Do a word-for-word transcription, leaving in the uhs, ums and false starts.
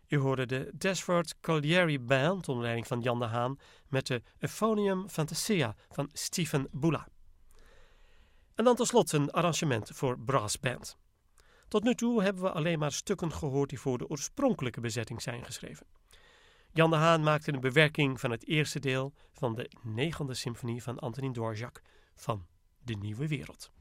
U hoorde de Dashford Colliery Band onder leiding van Jan de Haan met de Euphonium Fantasia van Stephen Bula. En dan tot slot een arrangement voor brassband. Tot nu toe hebben we alleen maar stukken gehoord die voor de oorspronkelijke bezetting zijn geschreven. Jan de Haan maakte een bewerking van het eerste deel van de negende symfonie van Antonín Dvořák van De Nieuwe Wereld.